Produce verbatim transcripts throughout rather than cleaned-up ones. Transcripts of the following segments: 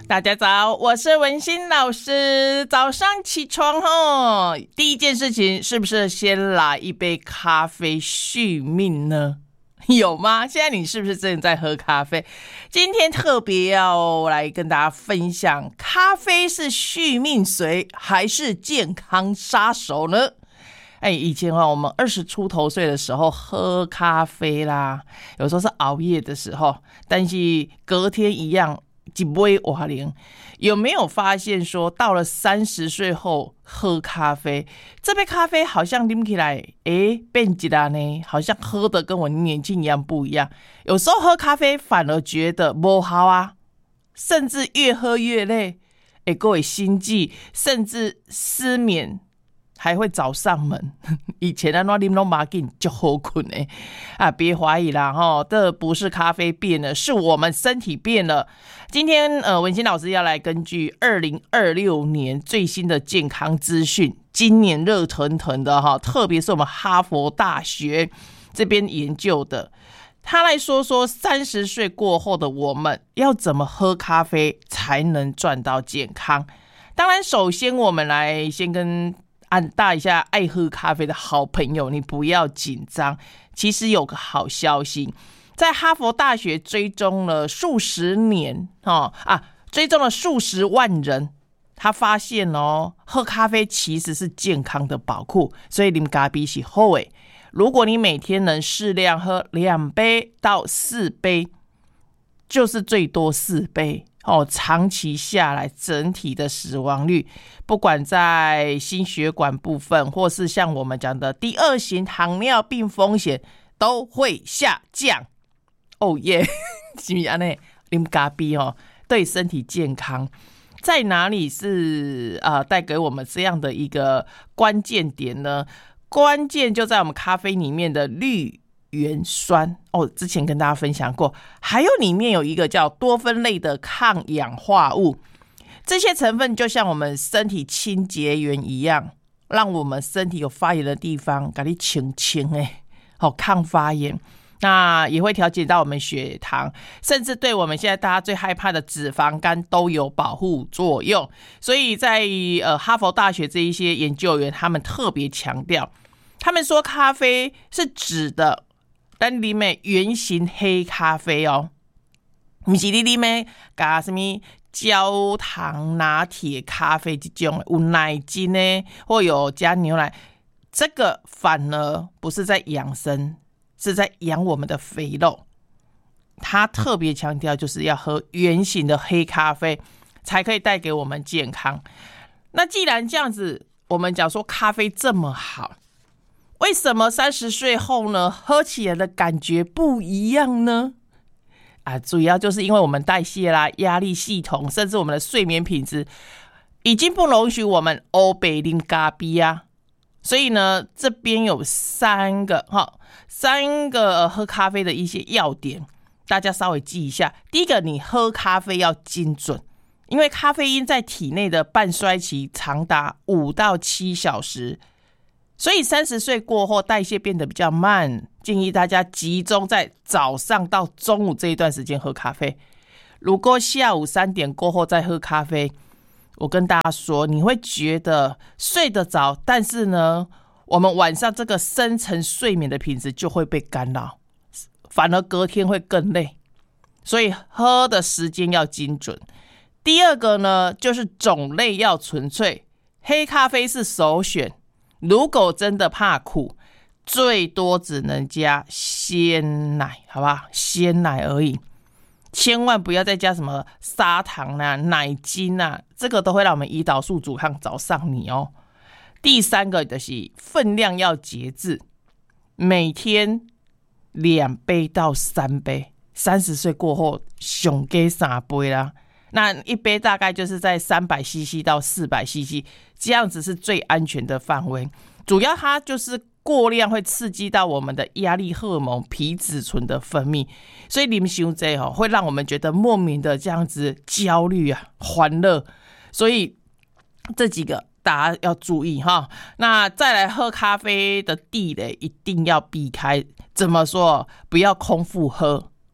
大家早，我是文心老师。早上起床后，第一件事情是不是先来一杯咖啡续命呢？有吗？现在你是不是真的在喝咖啡？今天特别要来跟大家分享，咖啡是续命水还是健康杀手呢？哎，以前啊，我们二十出头岁的时候喝咖啡啦，有时候是熬夜的时候，但是隔天一样一杯瓦零。有没有发现说，到了三十岁后喝咖啡，这杯咖啡好像拎起来，哎，变质了呢，好像喝的跟我年轻一样不一样。有时候喝咖啡反而觉得不好啊，甚至越喝越累，哎，各位心悸，甚至失眠。还会找上门，以前的那啉拢马紧就好困哎啊！别怀疑啦哈，这不是咖啡变了，是我们身体变了。今天呃，文心老师要来根据二零二六年最新的健康资讯，今年热腾腾的哈，特别是我们哈佛大学这边研究的，他来说说三十岁过后的我们要怎么喝咖啡才能赚到健康。当然，首先我们来先跟按大一下爱喝咖啡的好朋友，你不要紧张。其实有个好消息，在哈佛大学追踪了数十年、哦、啊，追踪了数十万人，他发现哦，喝咖啡其实是健康的宝库，所以啉咖啡是好的。如果你每天能适量喝两杯到四杯，就是最多四杯。哦，长期下来，整体的死亡率，不管在心血管部分，或是像我们讲的第二型糖尿病风险，都会下降。哦耶，是不是这样？喝咖啡哦，对身体健康，在哪里是呃带给我们这样的一个关键点呢？关键就在我们咖啡里面的绿原酸哦，之前跟大家分享过，还有里面有一个叫多酚类的抗氧化物，这些成分就像我们身体清洁员一样，让我们身体有发炎的地方给你清清哎，好抗发炎，那也会调节到我们血糖，甚至对我们现在大家最害怕的脂肪肝都有保护作用。所以在呃哈佛大学这一些研究员，他们特别强调，他们说咖啡是指的但里面圆形黑咖啡哦，不是你里面加什么焦糖拿铁咖啡这种有奶精呢，或有加牛奶，这个反而不是在养生，是在养我们的肥肉。他特别强调就是要喝圆形的黑咖啡，才可以带给我们健康。那既然这样子，我们讲说咖啡这么好，为什么三十岁后呢，喝起来的感觉不一样呢？啊，主要就是因为我们代谢啦、压力系统，甚至我们的睡眠品质，已经不容许我们欧北啉咖啡啊。所以呢，这边有三个哈，三个喝咖啡的一些要点，大家稍微记一下。第一个，你喝咖啡要精准，因为咖啡因在体内的半衰期长达五到七小时。所以三十岁过后代谢变得比较慢，建议大家集中在早上到中午这一段时间喝咖啡。如果下午三点过后再喝咖啡，我跟大家说，你会觉得睡得着，但是呢，我们晚上这个深层睡眠的品质就会被干扰，反而隔天会更累。所以喝的时间要精准。第二个呢，就是种类要纯粹，黑咖啡是首选。如果真的怕苦，最多只能加鲜奶，好不好？鲜奶而已，千万不要再加什么砂糖啊、奶精啊，这个都会让我们胰岛素阻抗找上你哦。第三个就是分量要节制，每天两杯到三杯，三十岁过后上加三杯啦。那一杯大概就是在 三百 C C 到 四百 C C， 这样子是最安全的范围。主要它就是过量会刺激到我们的压力荷尔蒙皮质醇的分泌，所以啉伤这哦，会让我们觉得莫名的这样子焦虑啊、欢乐。所以这几个大家要注意哈。那再来喝咖啡的地雷一定要避开，怎么说？不要空腹喝。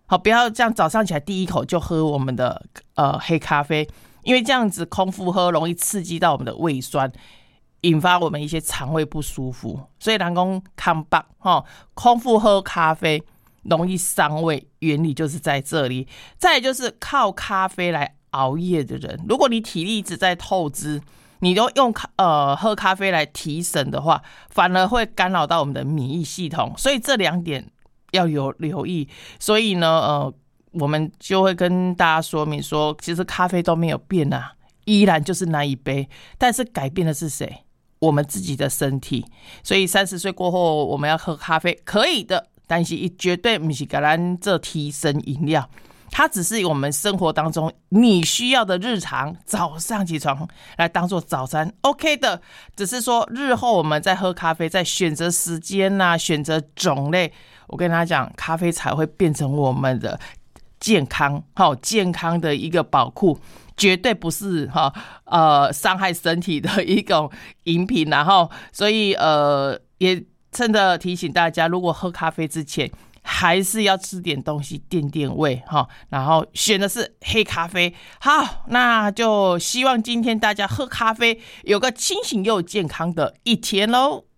好，不要这样早上起来第一口就喝我们的呃黑咖啡，因为这样子空腹喝容易刺激到我们的胃酸，引发我们一些肠胃不舒服。所以人讲空腹齁，空腹喝咖啡容易伤胃，原理就是在这里。再来就是靠咖啡来熬夜的人，如果你体力一直在透支，你都用呃喝咖啡来提神的话，反而会干扰到我们的免疫系统，所以这两点要有留意。所以呢，呃，我们就会跟大家说明说，其实咖啡都没有变啊，依然就是那一杯，但是改变的是谁？我们自己的身体。所以三十岁过后，我们要喝咖啡可以的，但是绝对不是给咱这提神饮料。它只是我们生活当中你需要的日常，早上起床来当做早餐 OK 的，只是说日后我们在喝咖啡，在选择时间啊，选择种类，我跟他讲，咖啡才会变成我们的健康，好健康的一个宝库，绝对不是哈呃伤害身体的一种饮品，然后所以呃也趁着提醒大家，如果喝咖啡之前还是要吃点东西垫垫胃哈，然后选的是黑咖啡。好，那就希望今天大家喝咖啡有个清醒又健康的一天咯。